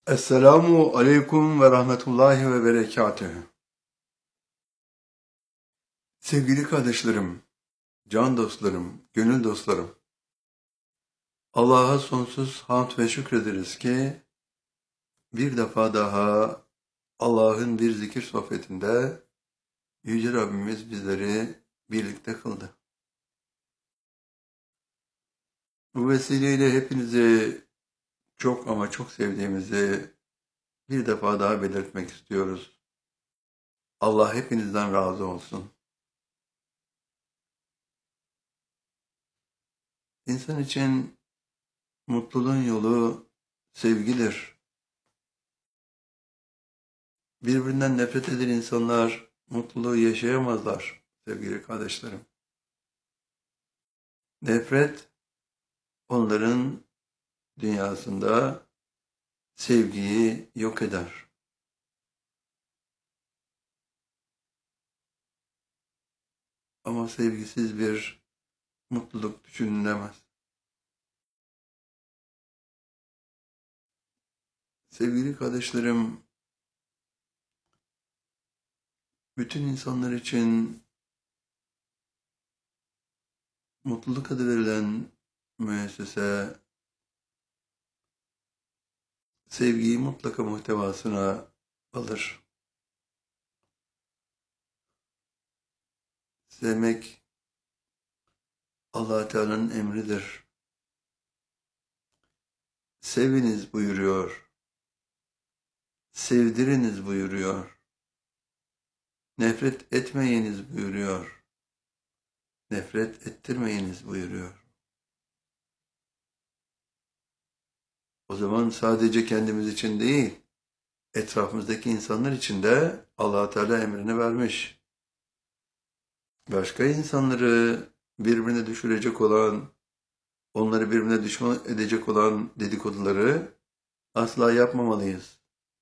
Esselamu aleyküm ve rahmetullahi ve berekatühü. Sevgili kardeşlerim, can dostlarım, gönül dostlarım. Allah'a sonsuz hamd ve şükrederiz ki bir defa daha Allah'ın bir zikir sohbetinde Yüce Rabbimiz bizleri birlikte kıldı. Bu vesileyle hepinizi çok ama çok sevdiğimizi bir defa daha belirtmek istiyoruz. Allah hepinizden razı olsun. İnsan için mutluluğun yolu sevgidir. Birbirinden nefret eden insanlar mutluluğu yaşayamazlar sevgili kardeşlerim. Nefret onların dünyasında sevgiyi yok eder. Ama sevgisiz bir mutluluk düşünülemez. Sevgili kardeşlerim, bütün insanlar için mutluluk adı verilen müessese sevgiyi mutlaka muhtevasına alır. Sevmek Allah Teala'nın emridir. Seviniz buyuruyor. Sevdiriniz buyuruyor. Nefret etmeyiniz buyuruyor. Nefret ettirmeyiniz buyuruyor. O zaman sadece kendimiz için değil, etrafımızdaki insanlar için de Allah Teala emrini vermiş. Başka insanları birbirine düşürecek olan, onları birbirine düşman edecek olan dedikoduları asla yapmamalıyız.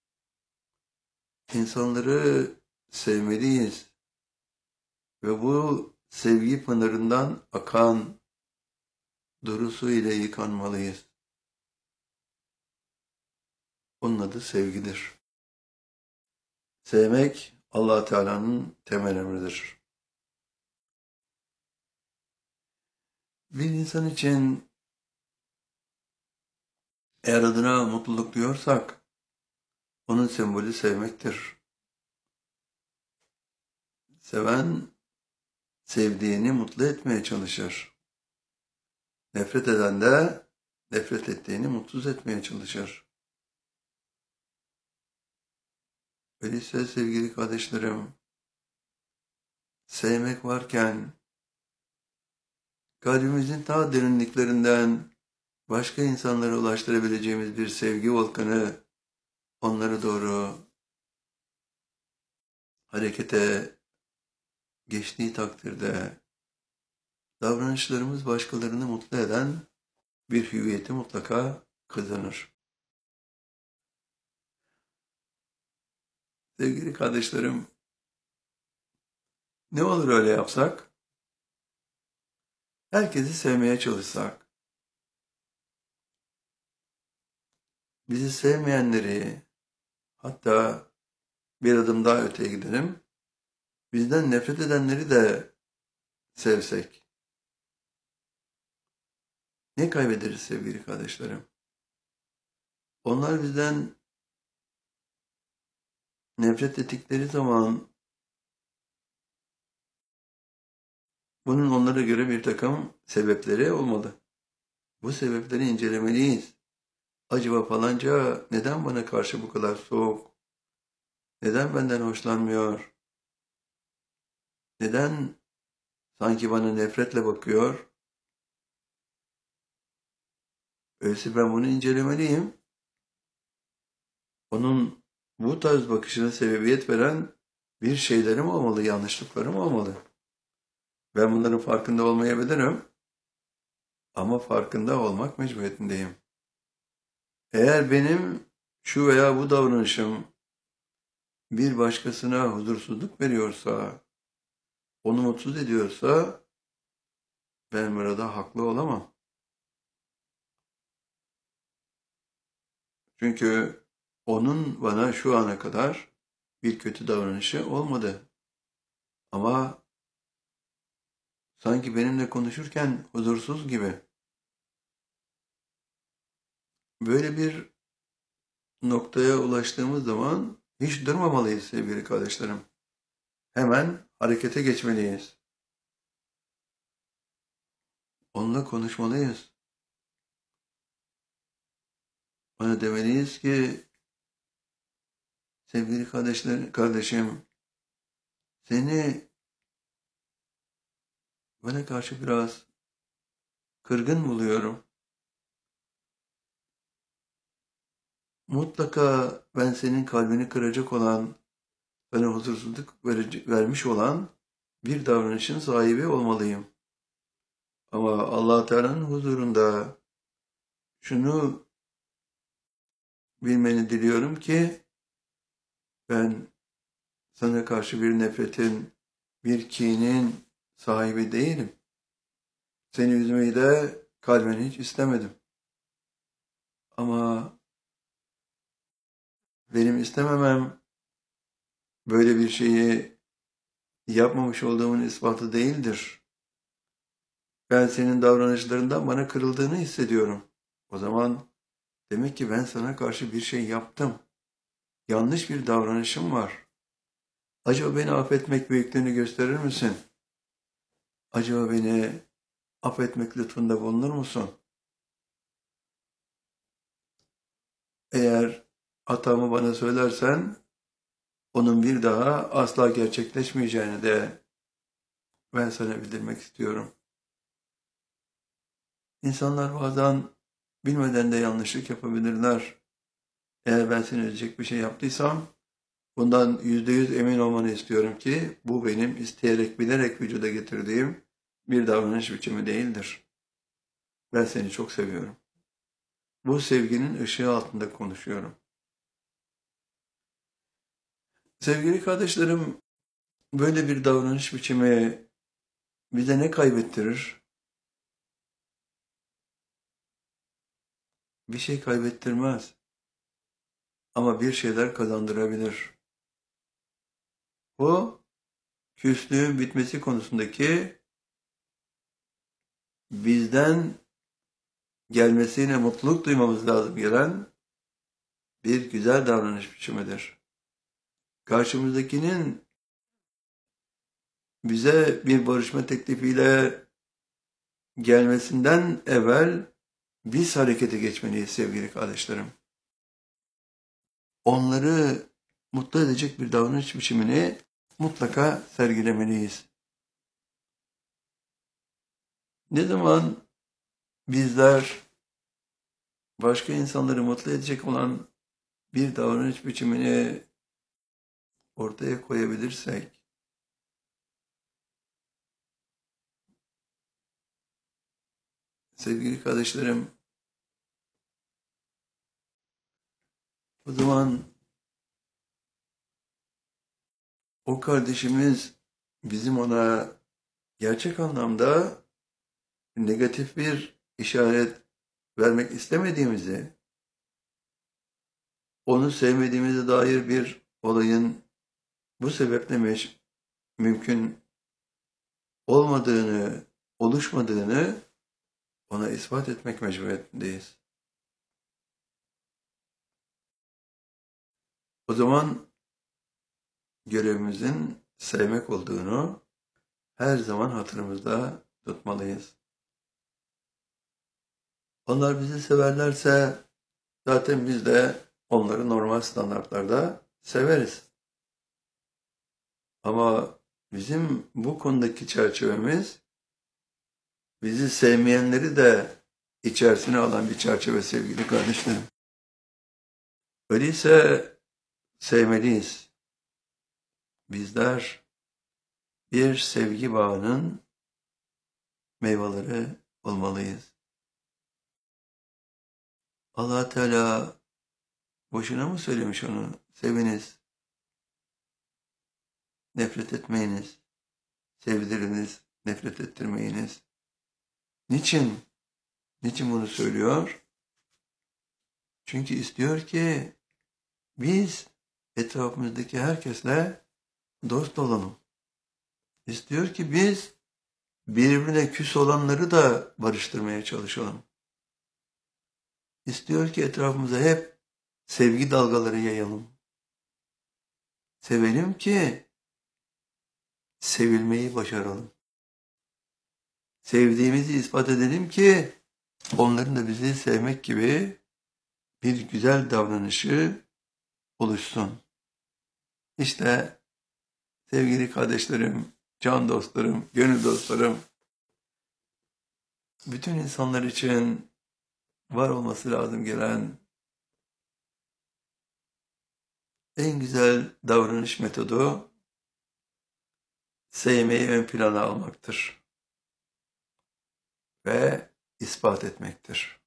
İnsanları sevmeliyiz ve bu sevgi pınarından akan duru su ile yıkanmalıyız. Onun adı sevgidir. Sevmek Allah Teala'nın temel emridir. Bir insan için eğer adına mutluluk diyorsak, onun sembolü sevmektir. Seven, sevdiğini mutlu etmeye çalışır. Nefret eden de nefret ettiğini mutsuz etmeye çalışır. Öyleyse sevgili kardeşlerim, sevmek varken, kalbimizin ta derinliklerinden başka insanlara ulaştırabileceğimiz bir sevgi volkanı onlara doğru harekete geçtiği takdirde davranışlarımız başkalarını mutlu eden bir hüviyeti mutlaka kazanır. Sevgili kardeşlerim, ne olur öyle yapsak? Herkesi sevmeye çalışsak, bizi sevmeyenleri, hatta bir adım daha öteye gidelim, bizden nefret edenleri de sevsek, ne kaybederiz sevgili kardeşlerim? Onlar bizden nefret ettikleri zaman bunun onlara göre bir takım sebepleri olmalı. Bu sebepleri incelemeliyiz. Acaba falanca neden bana karşı bu kadar soğuk? Neden benden hoşlanmıyor? Neden sanki bana nefretle bakıyor? Öyleyse ben bunu incelemeliyim. Onun bu tarz bakışına sebebiyet veren bir şeylerim olmalı, yanlışlıklarım olmalı. Ben bunların farkında olmayabilirim ama farkında olmak mecburiyetindeyim. Eğer benim şu veya bu davranışım bir başkasına huzursuzluk veriyorsa, onu mutsuz ediyorsa ben burada haklı olamam. Çünkü onun bana şu ana kadar bir kötü davranışı olmadı. Ama sanki benimle konuşurken huzursuz gibi. Böyle bir noktaya ulaştığımız zaman hiç durmamalıyız sevgili kardeşlerim. Hemen harekete geçmeliyiz. Onunla konuşmalıyız. Ona demeliyiz ki sevgili kardeşim, seni bana karşı biraz kırgın buluyorum. Mutlaka ben senin kalbini kıracak olan, bana huzursuzluk vermiş olan bir davranışın sahibi olmalıyım. Ama Allah Teala'nın huzurunda şunu bilmeni diliyorum ki ben sana karşı bir nefretin, bir kinin sahibi değilim. Seni üzmeyi de kalben hiç istemedim. Ama benim istememem böyle bir şeyi yapmamış olduğumun ispatı değildir. Ben senin davranışlarından bana kırıldığını hissediyorum. O zaman demek ki ben sana karşı bir şey yaptım. Yanlış bir davranışım var. Acaba beni affetmek büyüklüğünü gösterir misin? Acaba beni affetmek lütfunda bulunur musun? Eğer hatamı bana söylersen, onun bir daha asla gerçekleşmeyeceğini de ben sana bildirmek istiyorum. İnsanlar bazen bilmeden de yanlışlık yapabilirler. Eğer ben seni üzecek bir şey yaptıysam, bundan %100 emin olmanı istiyorum ki bu benim isteyerek, bilerek vücuda getirdiğim bir davranış biçimi değildir. Ben seni çok seviyorum. Bu sevginin ışığı altında konuşuyorum. Sevgili kardeşlerim, böyle bir davranış biçimi bize ne kaybettirir? Bir şey kaybettirmez. Ama bir şeyler kazandırabilir. Bu, küslüğün bitmesi konusundaki bizden gelmesine mutluluk duymamız lazım gelen bir güzel davranış biçimidir. Karşımızdakinin bize bir barışma teklifiyle gelmesinden evvel biz harekete geçmeliyiz sevgili kardeşlerim. Onları mutlu edecek bir davranış biçimini mutlaka sergilemeliyiz. Ne zaman bizler başka insanları mutlu edecek olan bir davranış biçimini ortaya koyabilirsek, sevgili kardeşlerim, o zaman o kardeşimiz bizim ona gerçek anlamda negatif bir işaret vermek istemediğimizi, onu sevmediğimize dair bir olayın bu sebeple mümkün olmadığını, oluşmadığını ona ispat etmek mecburiyetindeyiz. O zaman görevimizin sevmek olduğunu her zaman hatırımızda tutmalıyız. Onlar bizi severlerse zaten biz de onları normal standartlarda severiz. Ama bizim bu konudaki çerçevemiz bizi sevmeyenleri de içerisine alan bir çerçeve sevgili kardeşlerim. Öyleyse sevmeliyiz. Bizler bir sevgi bağının meyveleri olmalıyız. Allah Teala boşuna mı söylemiş onu? Seviniz, nefret etmeyiniz, sevdiriniz, nefret ettirmeyiniz. Niçin? Niçin bunu söylüyor? Çünkü istiyor ki Biz etrafımızdaki herkesle dost olalım. İstiyor ki biz birbirine küs olanları da barıştırmaya çalışalım. İstiyor ki etrafımıza hep sevgi dalgaları yayalım. Sevelim ki sevilmeyi başaralım. Sevdiğimizi ispat edelim ki onların da bizi sevmek gibi bir güzel davranışı oluşsun. İşte sevgili kardeşlerim, can dostlarım, gönül dostlarım, bütün insanlar için var olması lazım gelen en güzel davranış metodu sevmeyi ön plana almaktır ve ispat etmektir.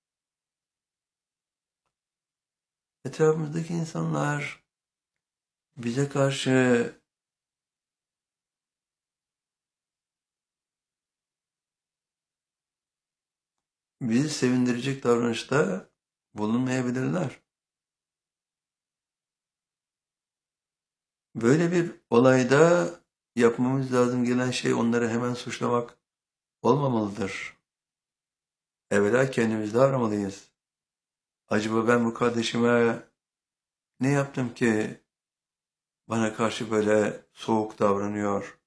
Etrafımızdaki insanlar bize karşı bizi sevindirecek davranışta bulunmayabilirler. Böyle bir olayda yapmamız lazım gelen şey onları hemen suçlamak olmamalıdır. Evvela kendimizde aramalıyız. Acaba ben bu kardeşime ne yaptım ki bana karşı böyle soğuk davranıyor?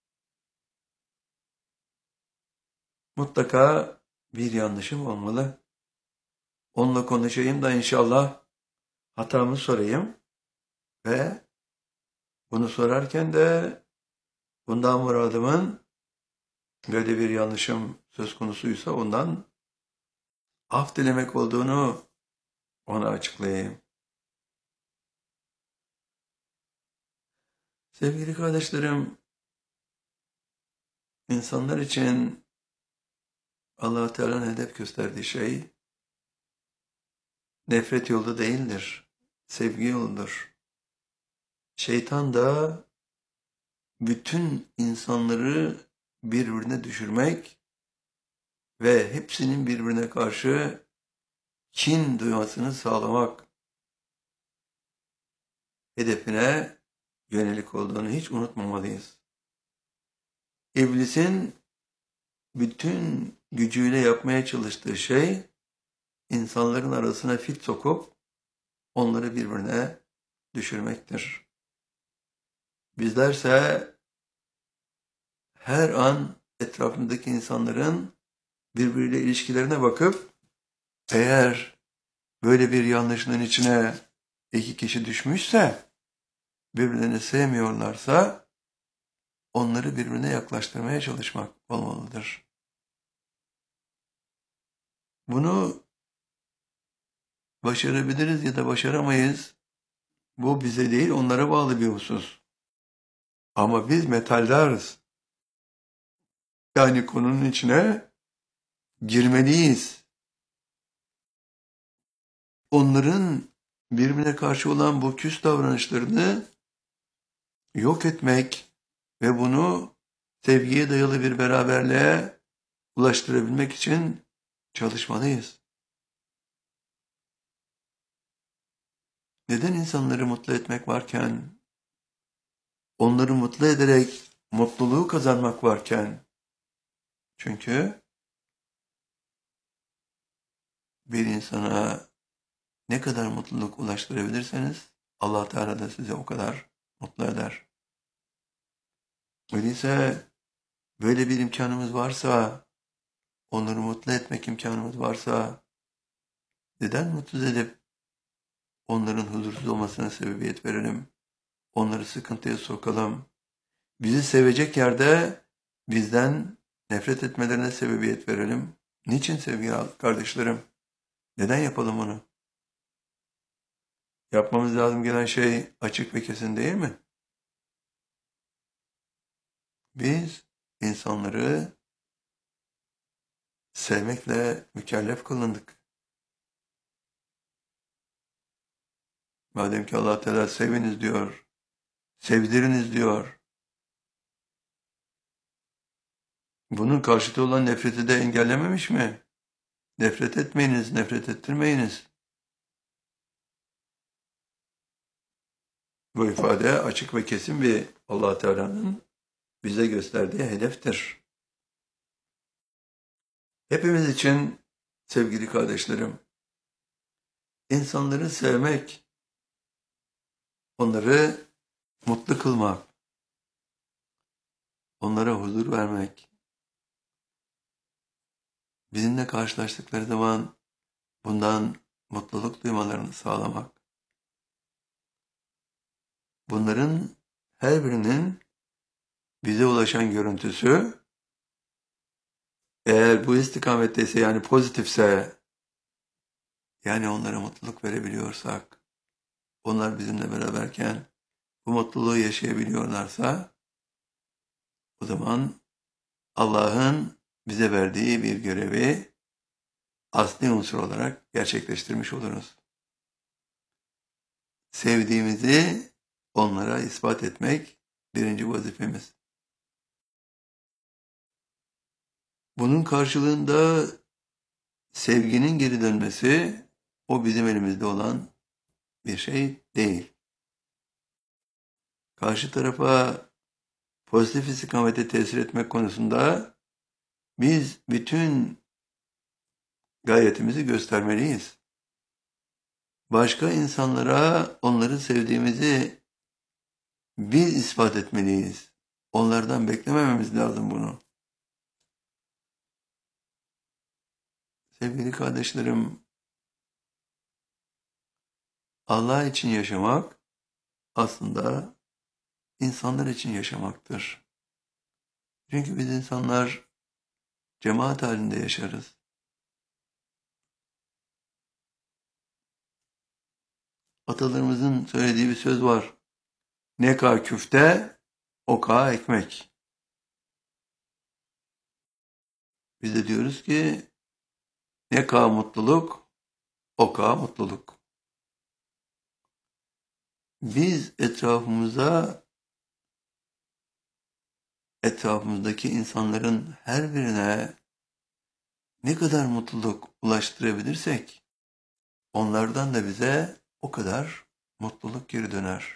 Mutlaka bir yanlışım olmalı. Onunla konuşayım da inşallah hatamı sorayım ve bunu sorarken de bundan muradımın böyle bir yanlışım söz konusuysa ondan af dilemek olduğunu ona açıklayayım. Sevgili kardeşlerim, insanlar için Allah Teala'nın hedef gösterdiği şey nefret yolu değildir, sevgi yoludur. Şeytan da bütün insanları birbirine düşürmek ve hepsinin birbirine karşı kin duymasını sağlamak hedefine yönelik olduğunu hiç unutmamalıyız. İblisin bütün gücüyle yapmaya çalıştığı şey insanların arasına fil sokup onları birbirine düşürmektir. Bizlerse her an etrafındaki insanların birbiriyle ilişkilerine bakıp eğer böyle bir yanlışın içine iki kişi düşmüşse, birbirlerini sevmiyorlarsa onları birbirine yaklaştırmaya çalışmak olmalıdır. Bunu başarabiliriz ya da başaramayız. Bu bize değil, onlara bağlı bir husus. Ama biz metaldarız. Yani konunun içine girmeliyiz. Onların birbirine karşı olan bu küs davranışlarını yok etmek ve bunu sevgiye dayalı bir beraberliğe ulaştırabilmek için çalışmalıyız. Neden insanları mutlu etmek varken, onları mutlu ederek mutluluğu kazanmak varken? Çünkü bir insana ne kadar mutluluk ulaştırabilirseniz Allah Teala da size o kadar mutlu eder. Öyleyse böyle bir imkanımız varsa, onları mutlu etmek imkanımız varsa neden mutsuz edip onların huzursuz olmasına sebebiyet verelim? Onları sıkıntıya sokalım. Bizi sevecek yerde bizden nefret etmelerine sebebiyet verelim. Niçin sevgili kardeşlerim? Neden yapalım bunu? Yapmamız lazım gelen şey açık ve kesin değil mi? Biz insanları sevmekle mükellef kılındık. Madem ki Allah Teala seviniz diyor, sevdiriniz diyor. Bunun karşıtı olan nefreti de engellememiş mi? Nefret etmeyiniz, nefret ettirmeyiniz. Bu ifade açık ve kesin bir Allah Teala'nın bize gösterdiği hedeftir. Hepimiz için sevgili kardeşlerim, insanları sevmek, onları mutlu kılmak, onlara huzur vermek, bizimle karşılaştıkları zaman bundan mutluluk duymalarını sağlamak. Bunların her birinin bize ulaşan görüntüsü, eğer bu istikametteyse, yani pozitifse, yani onlara mutluluk verebiliyorsak, onlar bizimle beraberken bu mutluluğu yaşayabiliyorlarsa, o zaman Allah'ın bize verdiği bir görevi asli unsur olarak gerçekleştirmiş oluruz. Sevdiğimizi onlara ispat etmek birinci vazifemiz. Bunun karşılığında sevginin geri dönmesi, o bizim elimizde olan bir şey değil. Karşı tarafa pozitif istikamete tesir etmek konusunda biz bütün gayretimizi göstermeliyiz. Başka insanlara onları sevdiğimizi biz ispat etmeliyiz. Onlardan beklemememiz lazım bunu. Sevgili kardeşlerim, Allah için yaşamak aslında insanlar için yaşamaktır. Çünkü biz insanlar cemaat halinde yaşarız. Atalarımızın söylediği bir söz var. Ne ka küfte, o ka ekmek. Biz de diyoruz ki ne ka mutluluk, o ka mutluluk. Biz etrafımızdaki insanların her birine ne kadar mutluluk ulaştırabilirsek, onlardan da bize o kadar mutluluk geri döner.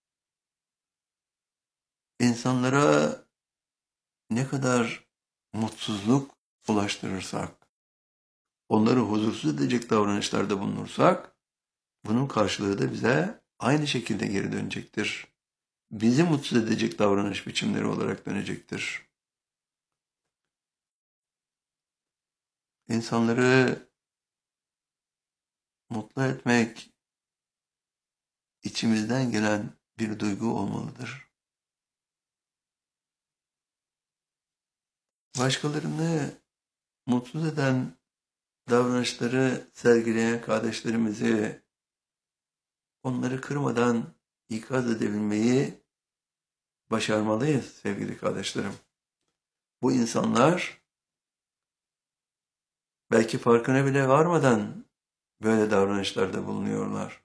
İnsanlara ne kadar mutsuzluk ulaştırırsak, onları huzursuz edecek davranışlarda bulunursak, bunun karşılığı da bize aynı şekilde geri dönecektir. Bizi mutsuz edecek davranış biçimleri olarak dönecektir. İnsanları mutlu etmek içimizden gelen bir duygu olmalıdır. Başkalarını mutsuz eden davranışları sergileyen kardeşlerimizi, onları kırmadan ikaz edebilmeyi başarmalıyız sevgili kardeşlerim. Bu insanlar belki farkına bile varmadan böyle davranışlarda bulunuyorlar.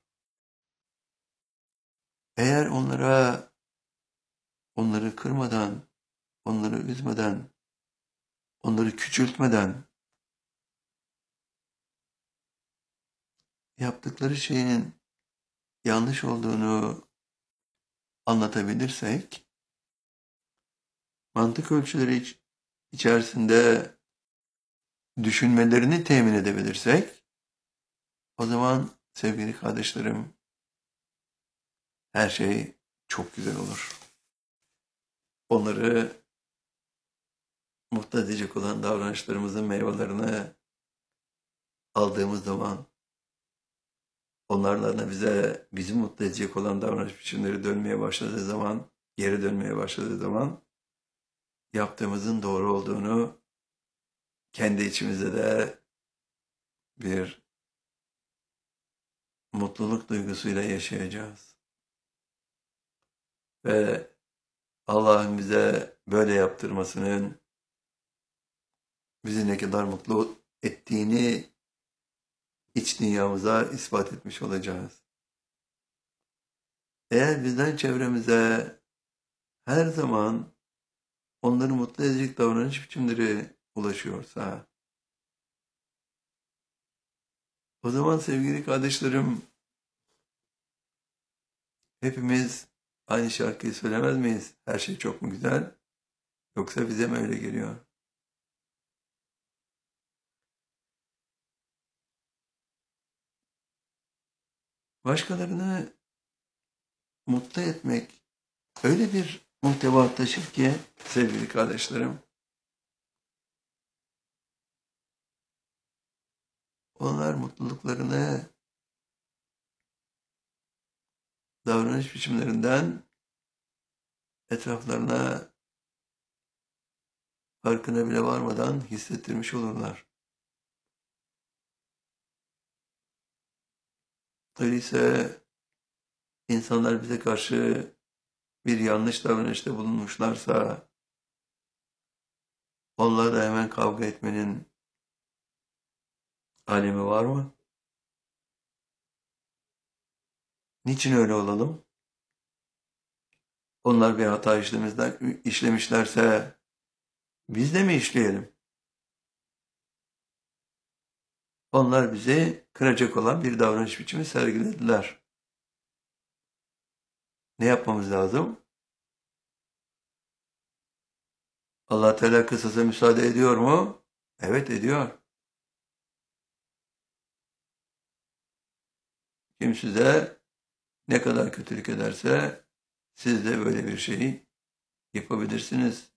Eğer onları kırmadan, onları üzmeden, onları küçültmeden yaptıkları şeyin yanlış olduğunu anlatabilirsek, mantık ölçüleri içerisinde düşünmelerini temin edebilirsek, o zaman sevgili kardeşlerim, her şey çok güzel olur. Onları mutlu edecek olan davranışlarımızın meyvelerini aldığımız zaman, onlarla da bizi mutlu edecek olan davranış biçimleri geri dönmeye başladığı zaman, yaptığımızın doğru olduğunu kendi içimizde de bir mutluluk duygusuyla yaşayacağız. Ve Allah'ın bize böyle yaptırmasının bizi ne kadar mutlu ettiğini iç dünyamıza ispat etmiş olacağız. Eğer bizden çevremize her zaman onları mutlu edecek davranış biçimleri ulaşıyorsa, o zaman sevgili kardeşlerim, Hepimiz aynı şarkıyı söylemez miyiz? Her şey çok mu güzel? Yoksa bize mi öyle geliyor? Başkalarını mutlu etmek öyle bir muhteva taşır ki sevgili kardeşlerim, onlar mutluluklarını davranış biçimlerinden etraflarına farkına bile varmadan hissettirmiş olurlar. Öyleyse insanlar bize karşı bir yanlış davranışta bulunmuşlarsa onlarla hemen kavga etmenin alemi var mı? Niçin öyle olalım? Onlar bir hata işlemişlerse biz de mi işleyelim? Onlar bizi kıracak olan bir davranış biçimi sergilediler. Ne yapmamız lazım? Allah Teala kısasa müsaade ediyor mu? Evet, ediyor. Kim size ne kadar kötülük ederse siz de böyle bir şeyi yapabilirsiniz.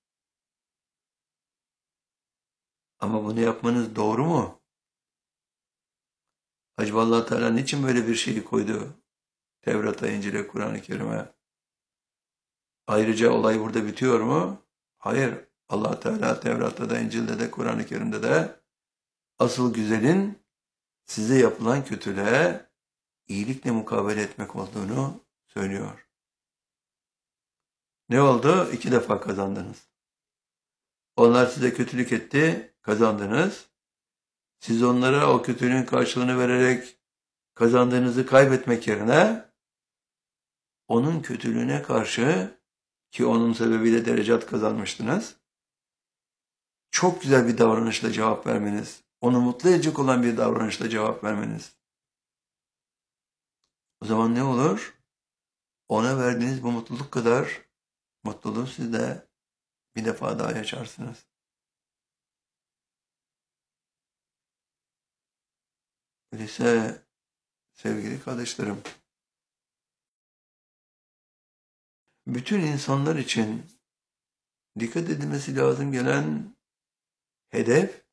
Ama bunu yapmanız doğru mu? Acaba Allah Teala niçin böyle bir şeyi koydu? Tevrat'a, İncil'e, Kur'an-ı Kerim'e. Ayrıca olay burada bitiyor mu? Hayır. Allah Teala Tevrat'ta da, İncil'de de, Kur'an-ı Kerim'de de asıl güzelin size yapılan kötülüğe iyilikle mukabele etmek olduğunu söylüyor. Ne oldu? 2 defa kazandınız. Onlar size kötülük etti, kazandınız. Siz onlara o kötülüğün karşılığını vererek kazandığınızı kaybetmek yerine onun kötülüğüne karşı, ki onun sebebiyle derecat kazanmıştınız, çok güzel bir davranışla cevap vermeniz, onu mutlu edecek olan bir davranışla cevap vermeniz. O zaman ne olur? Ona verdiğiniz bu mutluluk kadar mutluluğu siz de bir defa daha yaşarsınız. Öyleyse sevgili kardeşlerim, bütün insanlar için dikkat edilmesi lazım gelen hedef,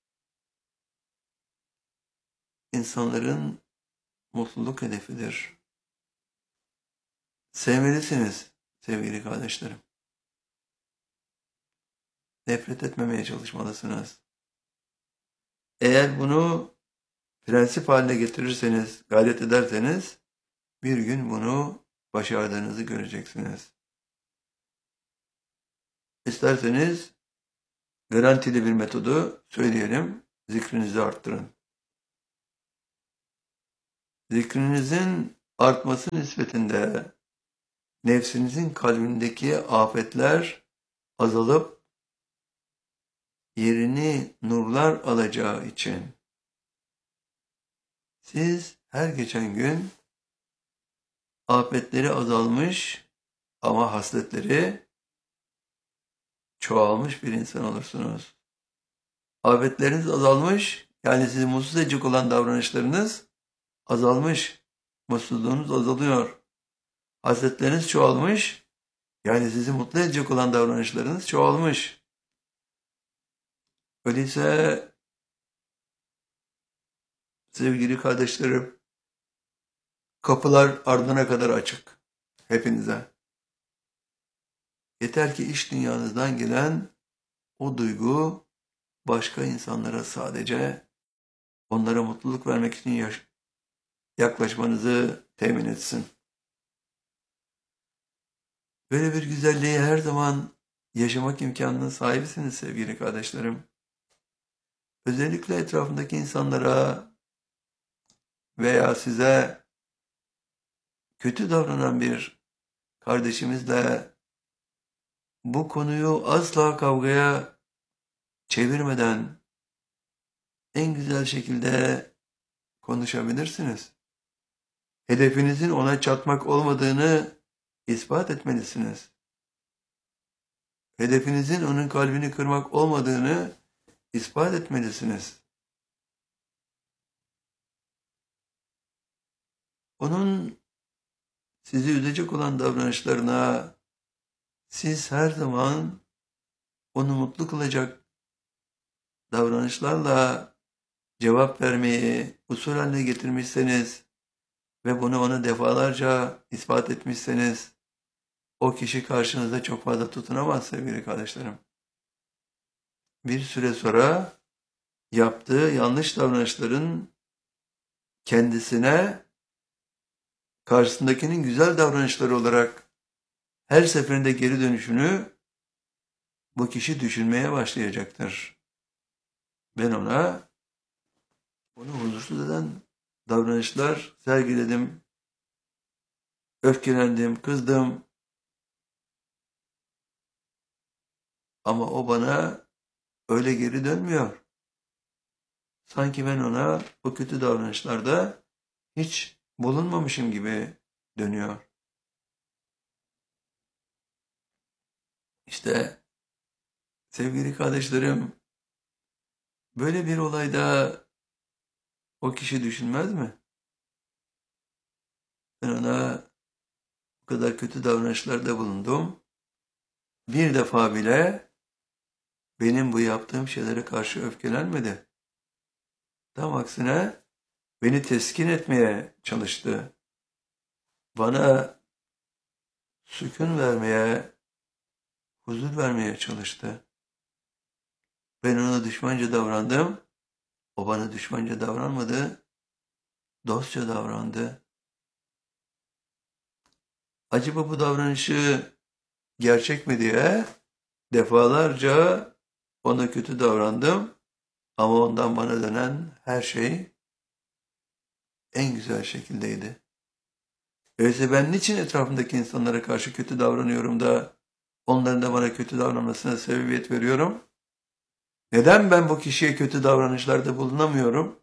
insanların mutluluk hedefidir. Sevmelisiniz sevgili kardeşlerim. Nefret etmemeye çalışmalısınız. Eğer bunu prensip haline getirirseniz, gayret ederseniz bir gün bunu başardığınızı göreceksiniz. İsterseniz garantili bir metodu söyleyelim, zikrinizi arttırın. Zikrinizin artması nispetinde nefsinizin kalbindeki afetler azalıp yerini nurlar alacağı için siz her geçen gün afetleri azalmış ama hasletleri çoğalmış bir insan olursunuz. Afetleriniz azalmış, yani sizi mutsuz edecek olan davranışlarınız azalmış, mutsuzluğunuz azalıyor. Hasletleriniz çoğalmış, yani sizi mutlu edecek olan davranışlarınız çoğalmış. Öyleyse sevgili kardeşlerim, kapılar ardına kadar açık hepinize. Yeter ki iç dünyanızdan gelen o duygu başka insanlara sadece onlara mutluluk vermek için yaklaşmanızı temin etsin. Böyle bir güzelliği her zaman yaşamak imkanının sahibisiniz sevgili kardeşlerim. Özellikle etrafındaki insanlara veya size kötü davranan bir kardeşimizle bu konuyu asla kavgaya çevirmeden en güzel şekilde konuşabilirsiniz. Hedefinizin ona çatmak olmadığını ispat etmelisiniz. Hedefinizin onun kalbini kırmak olmadığını ispat etmelisiniz. Onun sizi üzecek olan davranışlarına siz her zaman onu mutlu kılacak davranışlarla cevap vermeyi usul haline getirmişseniz ve bunu ona defalarca ispat etmişseniz o kişi karşınızda çok fazla tutunamaz sevgili kardeşlerim. Bir süre sonra yaptığı yanlış davranışların kendisine karşısındakinin güzel davranışları olarak her seferinde geri dönüşünü bu kişi düşünmeye başlayacaktır. Ben onu huzursuz eden davranışlar sergiledim, öfkelendim, kızdım. Ama o bana öyle geri dönmüyor. Sanki ben ona bu kötü davranışlarda hiç bulunmamışım gibi dönüyor. İşte sevgili kardeşlerim, böyle bir olayda o kişi düşünmez mi? Ben ona bu kadar kötü davranışlarda bulundum. Bir defa bile benim bu yaptığım şeylere karşı öfkelenmedi. Tam aksine beni teskin etmeye çalıştı. Bana sükun vermeye, huzur vermeye çalıştı. Ben ona düşmanca davrandım. O bana düşmanca davranmadı. Dostça davrandı. Acaba bu davranışı gerçek mi diye defalarca ona kötü davrandım. Ama ondan bana dönen her şey en güzel şekildeydi. Öyleyse ben niçin etrafımdaki insanlara karşı kötü davranıyorum da onların da bana kötü davranmasına sebebiyet veriyorum? Neden ben bu kişiye kötü davranışlarda bulunamıyorum?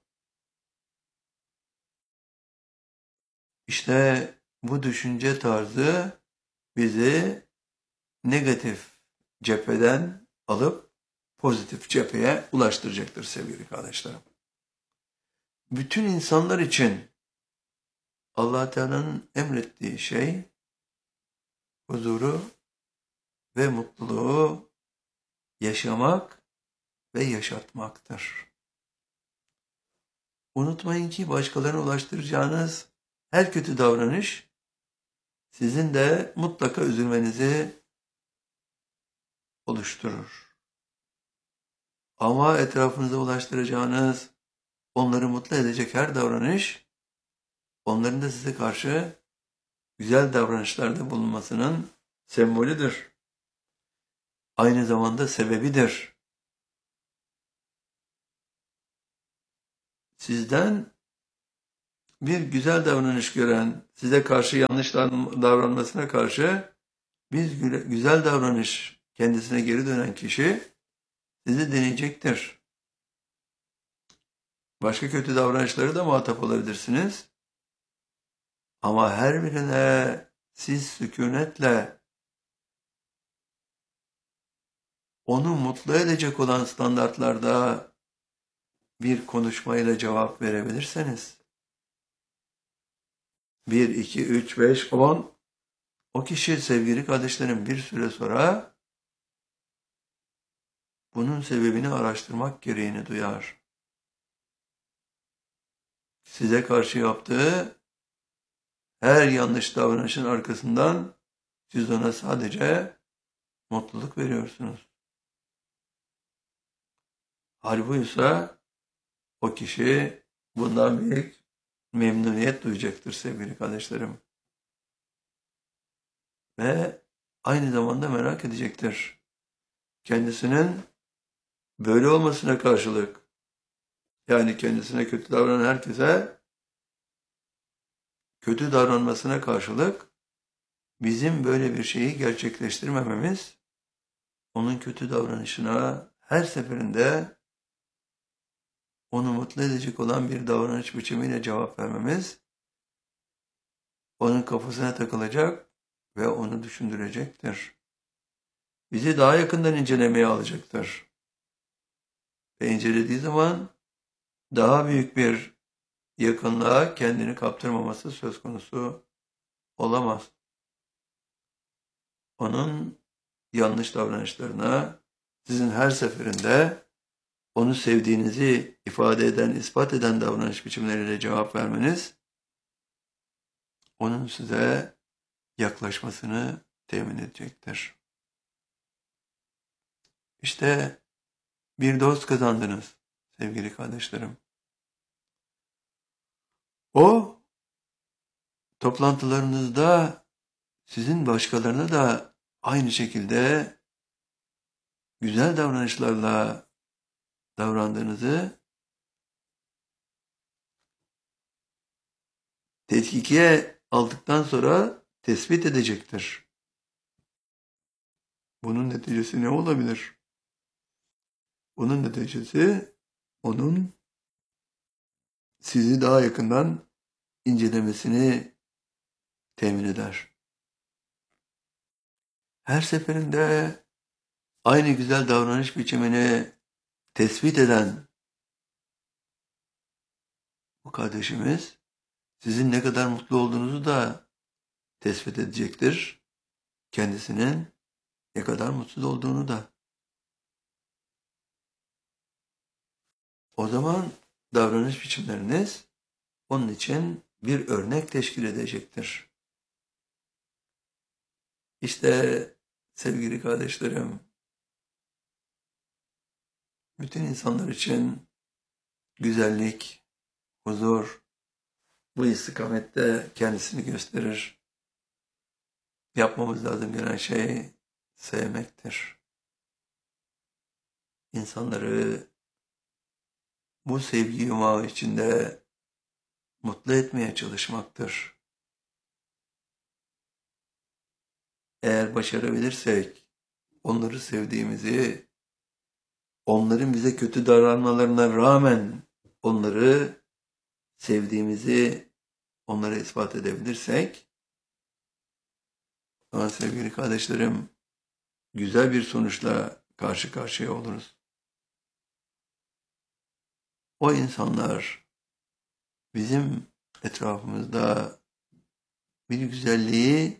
İşte bu düşünce tarzı bizi negatif cepheden alıp pozitif cepheye ulaştıracaktır sevgili kardeşlerim. Bütün insanlar için Allah Teala'nın emrettiği şey huzuru ve mutluluğu yaşamak ve yaşatmaktır. Unutmayın ki başkalarına ulaştıracağınız her kötü davranış sizin de mutlaka üzülmenizi oluşturur. Ama etrafınıza ulaştıracağınız, onları mutlu edecek her davranış, onların da size karşı güzel davranışlarda bulunmasının sembolüdür. Aynı zamanda sebebidir. Sizden bir güzel davranış gören, size karşı yanlış davranmasına karşı bir güzel davranış kendisine geri dönen kişi sizi deneyecektir. Başka kötü davranışları da muhatap olabilirsiniz. Ama her birine siz sükunetle onu mutlu edecek olan standartlarda bir konuşmayla cevap verebilirseniz 1, 2, 3, 5, 10 o kişi sevgili kardeşlerim bir süre sonra bunun sebebini araştırmak gereğini duyar. Size karşı yaptığı her yanlış davranışın arkasından siz ona sadece mutluluk veriyorsunuz. Halbuki o kişi bundan büyük memnuniyet duyacaktır sevgili kardeşlerim. Ve aynı zamanda merak edecektir. Kendisinin böyle olmasına karşılık, yani kendisine kötü davranan herkese kötü davranmasına karşılık bizim böyle bir şeyi gerçekleştirmememiz, onun kötü davranışına her seferinde onu mutlu edecek olan bir davranış biçimiyle cevap vermemiz, onun kafasına takılacak ve onu düşündürecektir. Bizi daha yakından incelemeye alacaktır. Ve incelediği zaman daha büyük bir yakınlığa kendini kaptırmaması söz konusu olamaz. Onun yanlış davranışlarına sizin her seferinde onu sevdiğinizi ifade eden, ispat eden davranış biçimleriyle cevap vermeniz, onun size yaklaşmasını temin edecektir. İşte bir dost kazandınız sevgili kardeşlerim. O toplantılarınızda sizin başkalarına da aynı şekilde güzel davranışlarla davrandığınızı tetkikiye aldıktan sonra tespit edecektir. Bunun neticesi ne olabilir? Bunun neticesi onun sizi daha yakından incelemesini temin eder. Her seferinde aynı güzel davranış biçimini tespit eden bu kardeşimiz sizin ne kadar mutlu olduğunuzu da tespit edecektir. Kendisinin ne kadar mutsuz olduğunu da. O zaman davranış biçimleriniz onun için bir örnek teşkil edecektir. İşte sevgili kardeşlerim, bütün insanlar için güzellik, huzur bu istikamette kendisini gösterir. Yapmamız lazım gelen şey sevmektir. İnsanları bu sevgi yumağı içinde mutlu etmeye çalışmaktır. Eğer başarabilirsek onları sevdiğimizi, onların bize kötü davranmalarına rağmen onları sevdiğimizi onlara ispat edebilirsek, ama sevgili kardeşlerim, güzel bir sonuçla karşı karşıya oluruz. O insanlar bizim etrafımızda bir güzelliği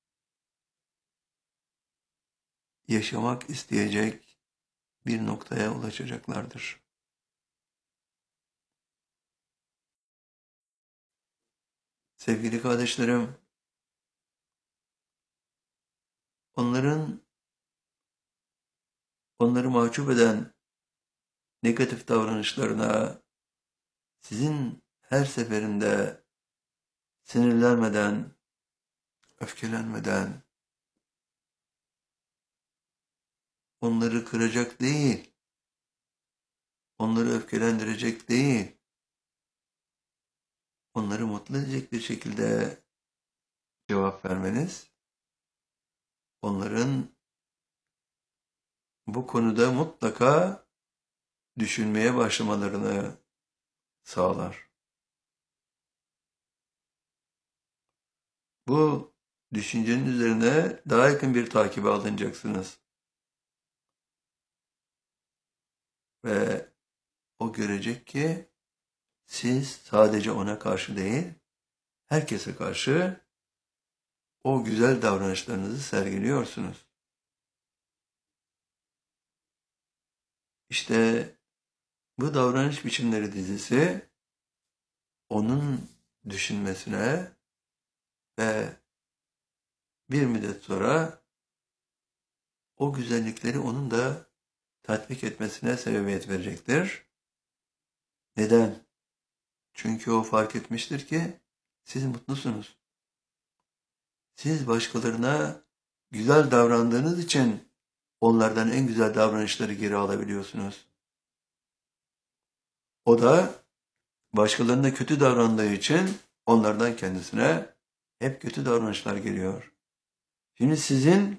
yaşamak isteyecek bir noktaya ulaşacaklardır. Sevgili kardeşlerim, onları mahcup eden negatif davranışlarına sizin her seferinde sinirlenmeden, öfkelenmeden, onları kıracak değil, onları öfkelendirecek değil, onları mutlu edecek bir şekilde cevap vermeniz, onların bu konuda mutlaka düşünmeye başlamalarını sağlar. Bu düşüncenin üzerine daha yakın bir takibe alınacaksınız. Ve o görecek ki siz sadece ona karşı değil, herkese karşı o güzel davranışlarınızı sergiliyorsunuz. İşte bu davranış biçimleri dizisi onun düşünmesine ve bir müddet sonra o güzellikleri onun da tatbik etmesine sebebiyet verecektir. Neden? Çünkü o fark etmiştir ki siz mutlusunuz. Siz başkalarına güzel davrandığınız için onlardan en güzel davranışları geri alabiliyorsunuz. O da başkalarına kötü davrandığı için onlardan kendisine hep kötü davranışlar geliyor. Şimdi sizin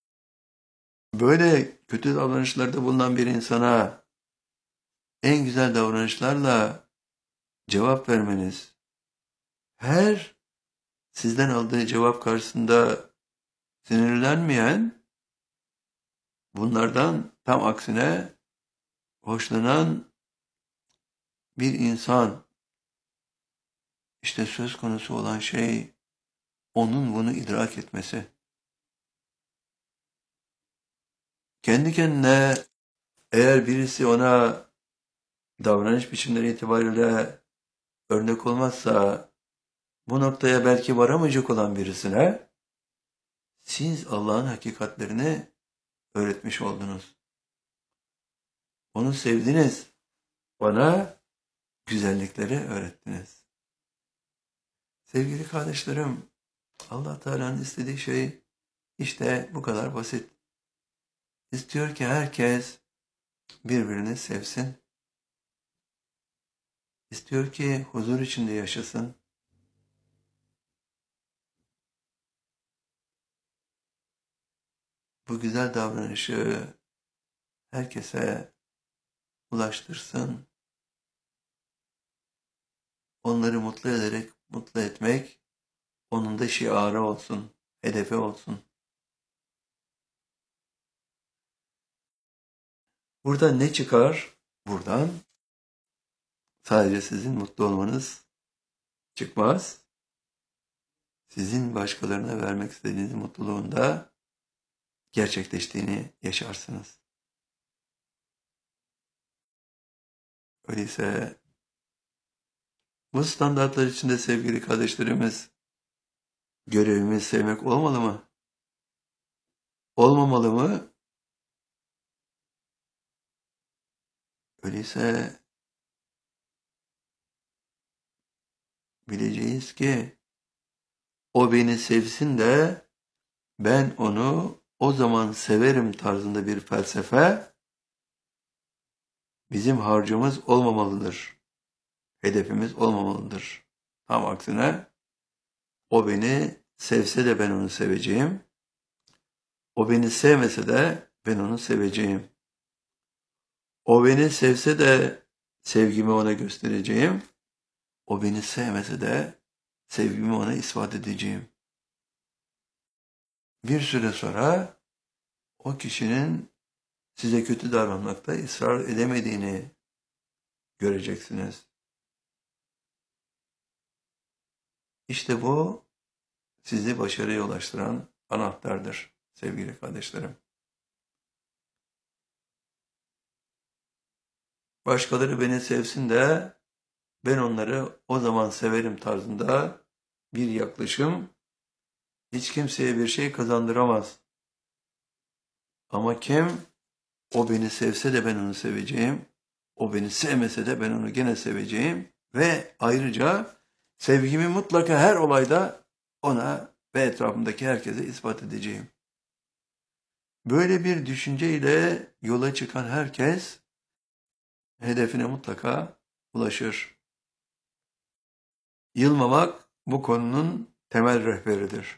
böyle kötü davranışlarda bulunan bir insana en güzel davranışlarla cevap vermeniz, her sizden aldığı cevap karşısında sinirlenmeyen, bunlardan tam aksine hoşlanan bir insan. İşte söz konusu olan şey onun bunu idrak etmesi. Kendi kendine eğer birisi ona davranış biçimleri itibariyle örnek olmazsa, bu noktaya belki varamayacak olan birisine siz Allah'ın hakikatlerini öğretmiş oldunuz. Onu sevdiniz. Bana güzellikleri öğrettiniz. Sevgili kardeşlerim, Allah Teala'nın istediği şey işte bu kadar basit. İstiyor ki herkes birbirini sevsin. İstiyor ki huzur içinde yaşasın. Bu güzel davranışı herkese ulaştırsın. Onları mutlu ederek mutlu etmek onun da şiarı olsun, hedefi olsun. Burada ne çıkar? Buradan sadece sizin mutlu olmanız çıkmaz. Sizin başkalarına vermek istediğiniz mutluluğun da gerçekleştiğini yaşarsınız. Öyleyse bu standartlar içinde sevgili kardeşlerimiz, görevimiz sevmek olmalı mı? Olmamalı mı? Öyleyse bileceğiz ki o beni sevsin de ben onu o zaman severim tarzında bir felsefe bizim harcımız olmamalıdır. Hedefimiz olmamalıdır. Tam aksine o beni sevse de ben onu seveceğim. O beni sevmese de ben onu seveceğim. O beni sevse de sevgimi ona göstereceğim. O beni sevmese de sevgimi ona ispat edeceğim. Bir süre sonra o kişinin size kötü davranmakta ısrar edemediğini göreceksiniz. İşte bu sizi başarıya ulaştıran anahtardır sevgili kardeşlerim. Başkaları beni sevsin de ben onları o zaman severim tarzında bir yaklaşım hiç kimseye bir şey kazandıramaz. Ama kim o beni sevse de ben onu seveceğim, o beni sevmese de ben onu gene seveceğim ve ayrıca sevgimi mutlaka her olayda ona ve etrafımdaki herkese ispat edeceğim. Böyle bir düşünceyle yola çıkan herkes hedefine mutlaka ulaşır. Yılmamak bu konunun temel rehberidir.